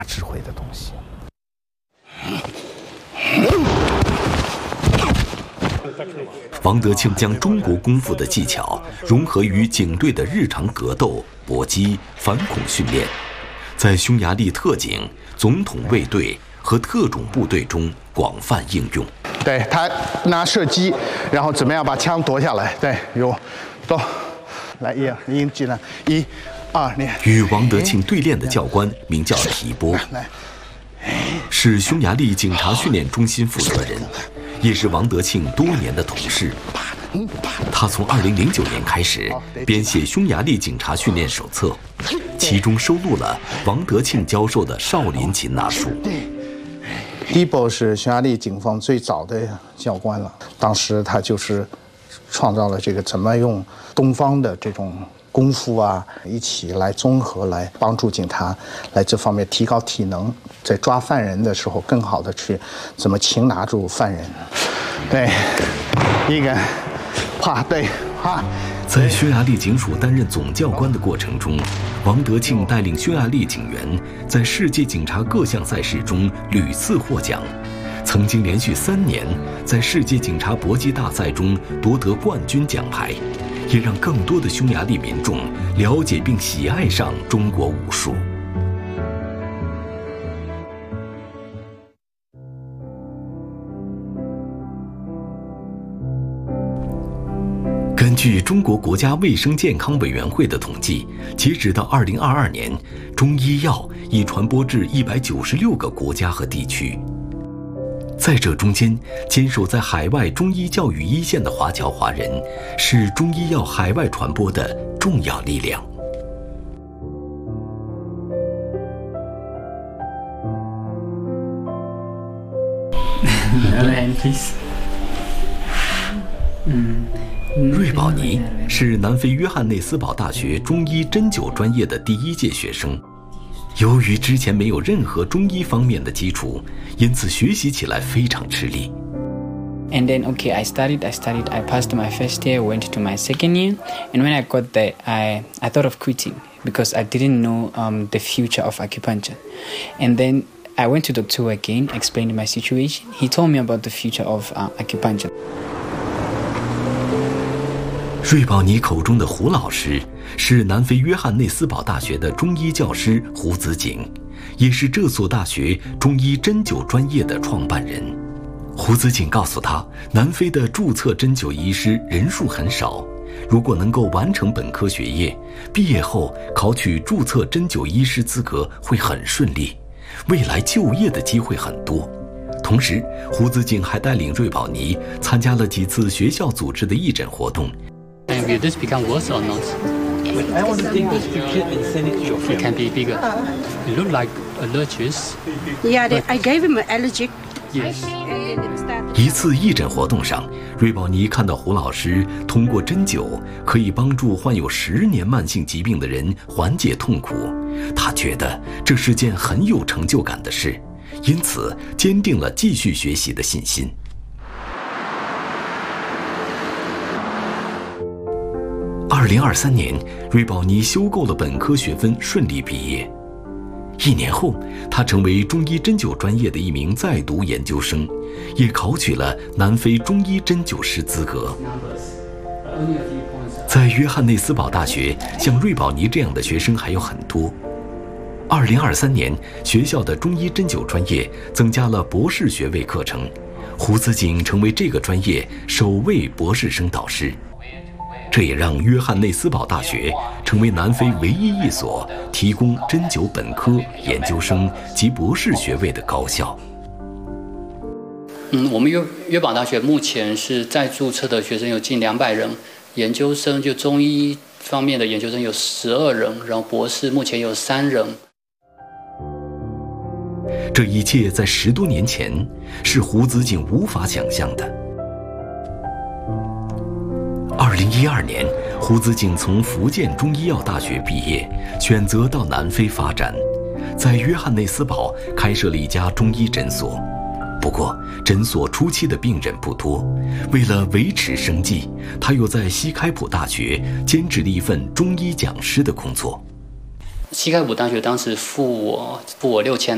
智慧的东西。 王德庆将中国功夫的技巧融合于警队的日常格斗、搏击、反恐训练，在匈牙利特警、总统卫队和特种部队中广泛应用。 对，他拿射击，然后怎么样把枪夺下来？对，有，都来一举了，1、2，你。 与王德庆对练的教官名叫提波，是匈牙利警察训练中心负责人，也是王德庆多年的同事。他从2009年开始编写匈牙利警察训练手册，其中收录了王德庆教授的少林擒拿术。 Tibo 是匈牙利警方最早的教官了，当时他就是创造了这个怎么用东方的这种功夫啊，一起来综合来帮助警察来这方面提高体能，在抓犯人的时候更好的去怎么擒拿住犯人。对，一个，啪，对，啪。 在匈牙利警署担任总教官的过程中，王德庆带领匈牙利警员在世界警察各项赛事中屡次获奖，曾经连续3年在世界警察搏击大赛中夺得冠军奖牌，也让更多的匈牙利民众了解并喜爱上中国武术。根据中国国家卫生健康委员会的统计，截止到2022年，中医药已传播至196个国家和地区。在这中间，坚守在海外中医教育一线的华侨华人，是中医药海外传播的重要力量。瑞宝尼是南非约翰内斯堡大学中医针灸专业的第1届学生。由于之前没有任何中医方面的基础，因此学习起来非常吃力。 And then, okay, I studied. I passed my first year, went to my second year. And when I got there, I thought of quitting because I didn't know the future of acupuncture. And then I went to Dr. again, explained my situation. He told me about the future of acupuncture. 瑞宝尼口中的胡老师是南非约翰内斯堡大学的中医教师胡子景，也是这所大学中医针灸专业的创办人。胡子景告诉他，南非的注册针灸医师人数很少，如果能够完成本科学业，毕业后考取注册针灸医师资格会很顺利，未来就业的机会很多。同时，胡子景还带领瑞宝尼参加了几次学校组织的义诊活动。 And will this become worse or not? I want to take this picture and send it to your friend. It can be bigger. It look like allergies. Yeah, I gave him an allergic. Yes. 一次义诊活动上，瑞宝尼看到胡老师通过针灸可以帮助患有10年慢性疾病的人缓解痛苦，他觉得这是件很有成就感的事，因此坚定了继续学习的信心。2023年，瑞宝尼修够了本科学分，顺利毕业。1年后，他成为中医针灸专业的一名在读研究生，也考取了南非中医针灸师资格。在约翰内斯堡大学，像瑞宝尼这样的学生还有很多。2023年，学校的中医针灸专业增加了博士学位课程，胡子景成为这个专业首位博士生导师。这也让约翰内斯堡大学成为南非唯一一所提供针灸本科、研究生及博士学位的高校。 我们约堡大学目前是在注册的学生有近200人，研究生就中医方面的研究生有12人，然后博士目前有3人。 这一切在10多年前是胡子景无法想象的。2012年，胡子景从福建中医药大学毕业，选择到南非发展，在约翰内斯堡开设了一家中医诊所。不过，诊所初期的病人不多，为了维持生计，他又在西开普大学兼职了一份中医讲师的工作。 西开普大学当时付我6000